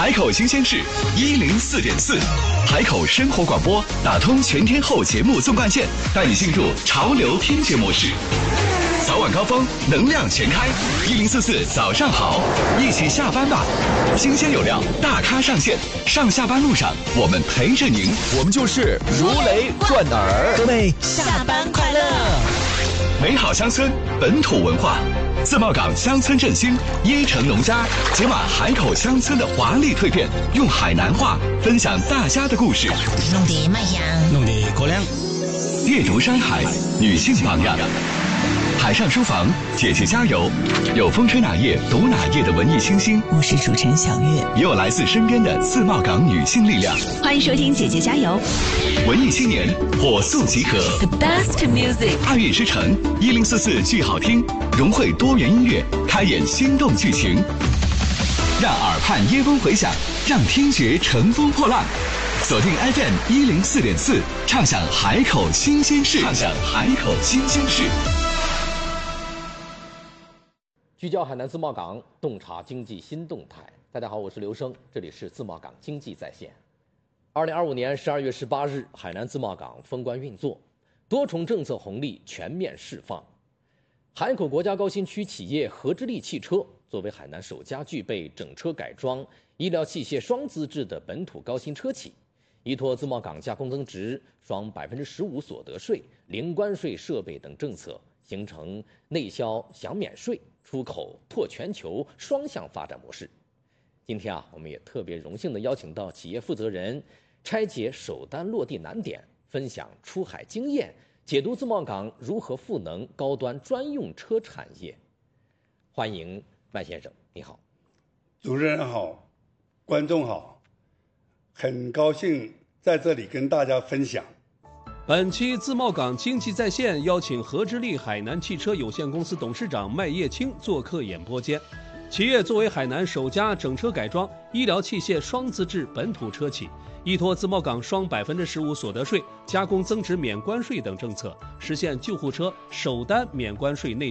海口新鲜事104.4，海口生活广播打通全天候节目纵贯线，带你进入潮流听觉模式。早晚高峰，能量全开，1044早上好，一起下班吧。新鲜有料，大咖上线，上下班路上我们陪着您， 我们就是如雷贯耳。 各位下班快乐！ 美好乡村，本土文化。自贸港乡村振兴，椰城农家解码海口乡村的华丽蜕变，用海南话分享大家的故事。 弄得卖香， 弄得高粱。 阅读山海，女性榜样。海上书房，姐姐加油！有风吹哪页读哪页的文艺清新， 我是主持人小月， 也有来自身边的自贸港女性力量。 欢迎收听姐姐加油！ 文艺青年火速集合 ，The best music， 爱乐之城1044剧好听，融汇多元音乐，开演心动剧情，让耳畔耶风回响，让听觉乘风破浪。锁定 FM 104.4，畅享海口新鲜事，畅享海口新鲜事。 聚焦海南自贸港，洞察经济新动态。大家好，我是刘生，这里是自贸港经济在线。2025年12月18日，海南自贸港封关运作，多重政策红利全面释放。海口国家高新区企业合之力汽车作为海南首家具备整车改装、医疗器械双资质的本土高新车企，依托自贸港加工增值、双15%所得税、零关税设备等政策，形成内销享免税、出口拓全球双向发展模式。今天我们也特别荣幸地邀请到企业负责人拆解首单落地难点，分享出海经验，解读自贸港如何赋能高端专用车产业。欢迎麦先生，你好。 主持人好，观众好，很高兴在这里跟大家分享。 本期自贸港经济在线邀请合之力海南汽车有限公司董事长麦业清做客演播间。企业作为海南首家整车改装、医疗器械双资质本土车企，依托自贸港双15%所得税、加工增值免关税等政策，实现救护车首单免关税内